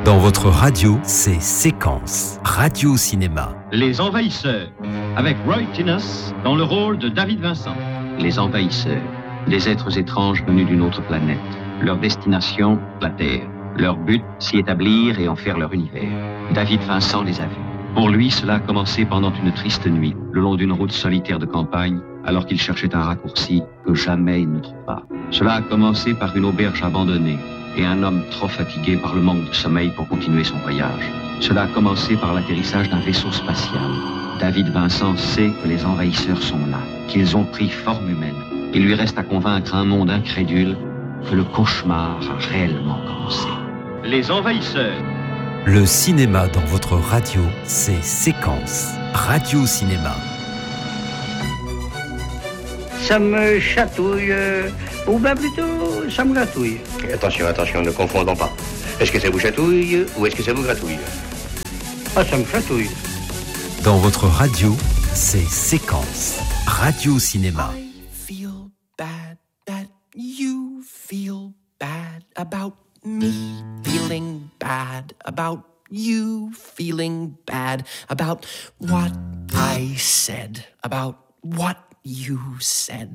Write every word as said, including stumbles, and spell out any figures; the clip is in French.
Dans votre radio, c'est Séquence, radio-cinéma. Les Envahisseurs, avec Roy Kinnes dans le rôle de David Vincent. Les Envahisseurs, des êtres étranges venus d'une autre planète. Leur destination, la Terre. Leur but, s'y établir et en faire leur univers. David Vincent les a vus. Pour lui, cela a commencé pendant une triste nuit, le long d'une route solitaire de campagne, alors qu'il cherchait un raccourci que jamais il ne trouva. Cela a commencé par une auberge abandonnée et un homme trop fatigué par le manque de sommeil pour continuer son voyage. Cela a commencé par l'atterrissage d'un vaisseau spatial. David Vincent sait que les envahisseurs sont là, qu'ils ont pris forme humaine. Il lui reste à convaincre un monde incrédule que le cauchemar a réellement commencé. Les Envahisseurs. Le cinéma dans votre radio, c'est Séquence, radio-cinéma. Ça me chatouille, ou bien plutôt, ça me gratouille. Attention, attention, ne confondons pas. Est-ce que ça vous chatouille ou est-ce que ça vous gratouille? Ah, ça me chatouille. Dans votre radio, c'est Séquence, radio-cinéma. I feel bad that you feel bad about me feeling bad about you feeling bad about what I said about what you said.